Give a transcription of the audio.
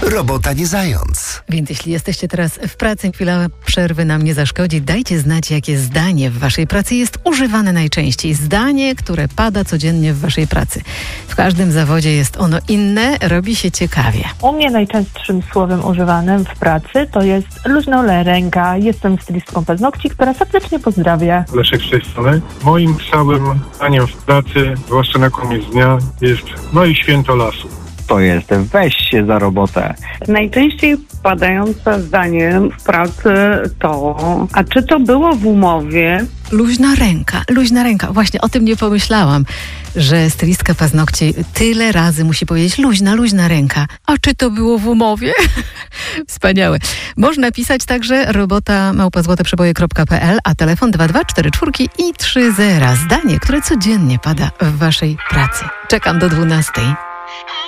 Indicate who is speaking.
Speaker 1: Robota nie zając.
Speaker 2: Więc jeśli jesteście teraz w pracy, chwila przerwy nam nie zaszkodzi. Dajcie znać, jakie zdanie w waszej pracy jest używane najczęściej. Zdanie, które pada codziennie w waszej pracy. W każdym zawodzie jest ono inne, robi się ciekawie.
Speaker 3: U mnie najczęstszym słowem używanym w pracy to jest luźna ręka. Jestem stylistką paznokci, która serdecznie pozdrawia.
Speaker 4: Leszek z tej strony. Moim całym zdaniem w pracy, zwłaszcza na koniec dnia, jest i święto lasu.
Speaker 5: To jest weź się za robotę.
Speaker 6: Najczęściej padające zdanie w pracy to, a czy to było w umowie?
Speaker 2: Luźna ręka. Właśnie o tym nie pomyślałam, że stylistka paznokci tyle razy musi powiedzieć luźna ręka. A czy to było w umowie? Wspaniałe. Można pisać także robota@złoteprzeboje.pl, a telefon 2244 i 30. Zdanie, które codziennie pada w waszej pracy. Czekam do 12.